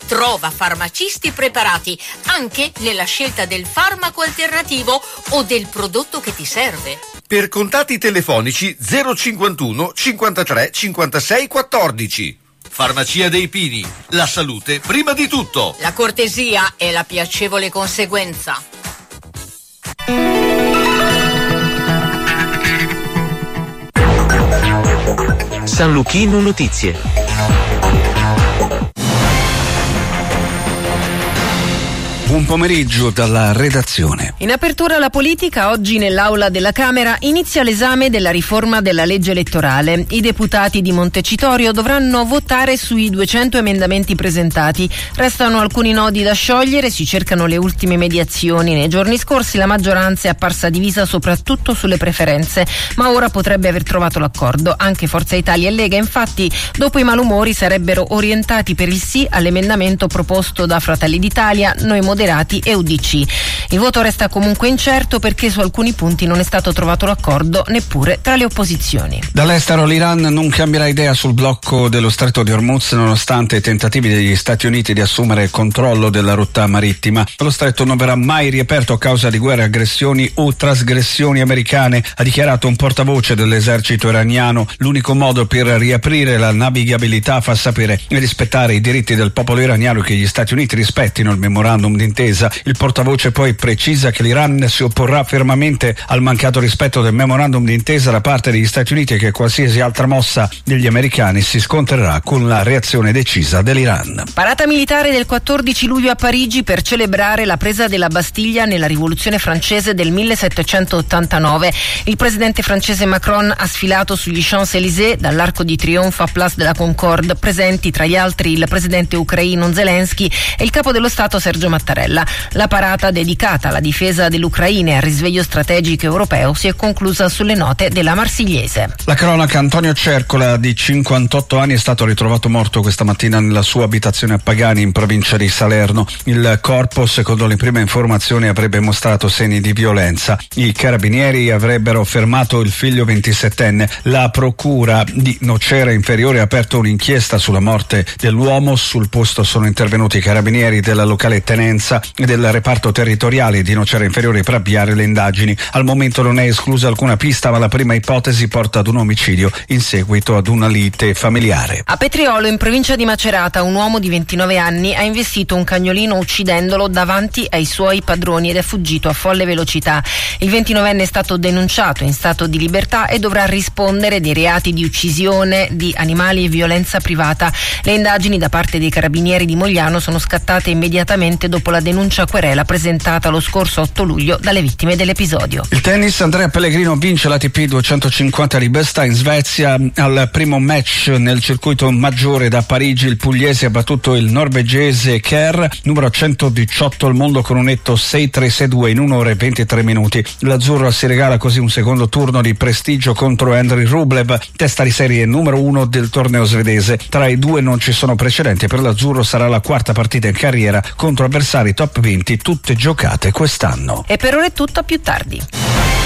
Trova farmacisti preparati anche nella scelta del farmaco alternativo o del prodotto che ti serve. Per contatti telefonici 051 53 56 14. Farmacia dei Pini, la salute prima di tutto. La cortesia è la piacevole conseguenza. San Luchino Notizie. Buon pomeriggio dalla redazione. In apertura la politica, oggi nell'aula della Camera inizia l'esame della riforma della legge elettorale. I deputati di Montecitorio dovranno votare sui 200 emendamenti presentati. Restano alcuni nodi da sciogliere, si cercano le ultime mediazioni. Nei giorni scorsi la maggioranza è apparsa divisa soprattutto sulle preferenze, ma ora potrebbe aver trovato l'accordo. Anche Forza Italia e Lega, infatti, dopo i malumori sarebbero orientati per il sì all'emendamento proposto da Fratelli d'Italia, Noi Moderati e UDC. Il voto resta comunque incerto perché su alcuni punti non è stato trovato l'accordo neppure tra le opposizioni. Dall'estero l'Iran non cambierà idea sul blocco dello stretto di Hormuz nonostante i tentativi degli Stati Uniti di assumere il controllo della rotta marittima. Lo stretto non verrà mai riaperto a causa di guerre, aggressioni o trasgressioni americane, ha dichiarato un portavoce dell'esercito iraniano. L'unico modo per riaprire la navigabilità, fa sapere, è rispettare i diritti del popolo iraniano e che gli Stati Uniti rispettino il memorandum d'intesa. Il portavoce poi precisa che l'Iran si opporrà fermamente al mancato rispetto del memorandum d'intesa da parte degli Stati Uniti e che qualsiasi altra mossa degli americani si scontrerà con la reazione decisa dell'Iran. Parata militare del 14 luglio a Parigi per celebrare la presa della Bastiglia nella rivoluzione francese del 1789. Il presidente francese Macron ha sfilato sugli Champs-Élysées dall'Arco di Trionfo a Place de la Concorde, presenti tra gli altri il presidente ucraino Zelensky e il capo dello Stato Sergio Mattarella. La parata, dedicata alla difesa dell'Ucraina e al risveglio strategico europeo, si è conclusa sulle note della Marsigliese. La cronaca: Antonio Cercola, di 58 anni, è stato ritrovato morto questa mattina nella sua abitazione a Pagani, in provincia di Salerno. Il corpo, secondo le prime informazioni, avrebbe mostrato segni di violenza. I carabinieri avrebbero fermato il figlio 27enne. La procura di Nocera Inferiore ha aperto un'inchiesta sulla morte dell'uomo. Sul posto sono intervenuti i carabinieri della locale tenenza e del reparto territoriale di Nocera Inferiore per avviare le indagini. Al momento non è esclusa alcuna pista, ma la prima ipotesi porta ad un omicidio in seguito ad una lite familiare. A Petriolo, in provincia di Macerata, un uomo di 29 anni ha investito un cagnolino uccidendolo davanti ai suoi padroni ed è fuggito a folle velocità. Il 29enne è stato denunciato in stato di libertà e dovrà rispondere dei reati di uccisione di animali e violenza privata. Le indagini da parte dei carabinieri di Mogliano sono scattate immediatamente dopo la denuncia querela presentata lo scorso 8 luglio dalle vittime dell'episodio. Il tennis: Andrea Pellegrino vince l'ATP 250 di Besta in Svezia. Al primo match nel circuito maggiore da Parigi il pugliese ha battuto il norvegese Kerr, numero 118 al mondo, con un netto 6-3-6-2 in 1 ora e 23 minuti. L'azzurro si regala così un secondo turno di prestigio contro Henry Rublev, testa di serie numero 1 del torneo svedese. Tra i due non ci sono precedenti. Per l'azzurro sarà la quarta partita in carriera contro avversari top 20, tutte giocate quest'anno. E per ora è tutto, a più tardi.